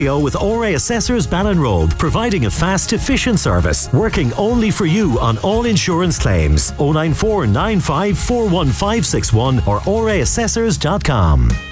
with ORA Assessors Ballinrobe, providing a fast, efficient service, working only for you on all insurance claims. 094 95 41561 or oraassessors.com.